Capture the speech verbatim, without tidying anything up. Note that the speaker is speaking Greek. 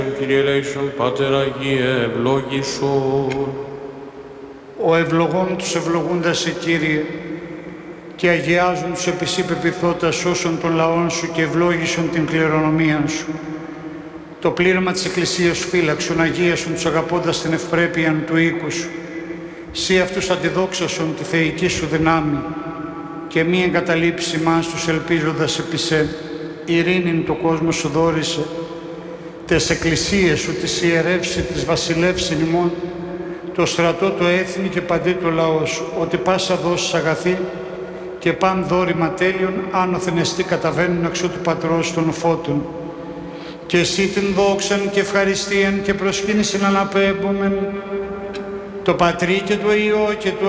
Kyrie eleison, Πάτερ Αγίε, ευλόγησον. Ο ευλογών τους ευλογούντας σε Κύριε, και αγιάζουν τους επί σοι πεποιθώτας όσων των λαών σου και ευλόγησον την κληρονομία σου. Το πλήρωμα της Εκκλησίας σου φύλαξον, αγίασον τους αγαπώντας την ευπρέπεια του οίκου σου. Σύ αυτούς αντιδόξασον τη θεϊκή σου δυνάμει και μη εγκαταλείψει μας τους ελπίζοντας επί σε. Ειρήνην το κόσμο σου δόρισε, τες εκκλησίες σου, της ιερεύση, της βασιλεύσιν ημών, το στρατό, το έθνη και παντή το λαό σου, ότι πάσα δώσεις αγαθή και παν δόρημα τέλειων, άνωθεν εστί καταβαίνουν εξώ του Πατρός των φώτων. Και εσύ την δόξαν και ευχαριστίαν και προσκύνησιν αναπέμπομεν, το Πατρί και το Υιό και το